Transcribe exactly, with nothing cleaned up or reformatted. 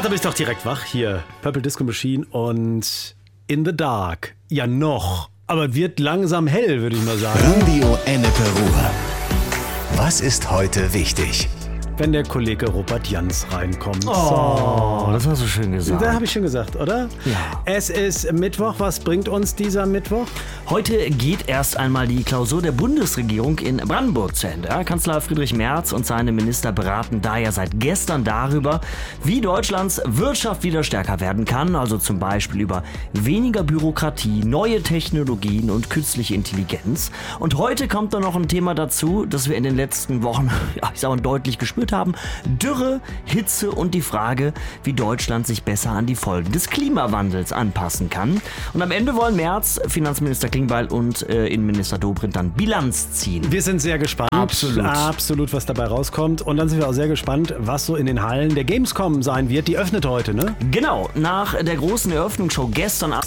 da bin ich doch direkt wach. Hier, Purple Disco Machine und In the Dark. Ja, noch. Aber wird langsam hell, würde ich mal sagen. Radio Ennepe Ruhr. Was ist heute wichtig? Wenn der Kollege Robert Jans reinkommt. Oh, das hast du schön gesagt. Da habe ich schön gesagt, oder? Ja. Es ist Mittwoch. Was bringt uns dieser Mittwoch? Heute geht erst einmal die Klausur der Bundesregierung in Brandenburg zu Ende. Kanzler Friedrich Merz und seine Minister beraten daher seit gestern darüber, wie Deutschlands Wirtschaft wieder stärker werden kann. Also zum Beispiel über weniger Bürokratie, neue Technologien und künstliche Intelligenz. Und heute kommt dann noch ein Thema dazu, das wir in den letzten Wochen, ja, ich sag mal, deutlich gespürt haben. Dürre, Hitze und die Frage, wie Deutschland sich besser an die Folgen des Klimawandels anpassen kann. Und am Ende wollen Merz, Finanzminister Klingbeil und äh, Innenminister Dobrindt dann Bilanz ziehen. Wir sind sehr gespannt. Absolut. Absolut, was dabei rauskommt. Und dann sind wir auch sehr gespannt, was so in den Hallen der Gamescom sein wird. Die öffnet heute, ne? Genau, nach der großen Eröffnungsshow gestern Abend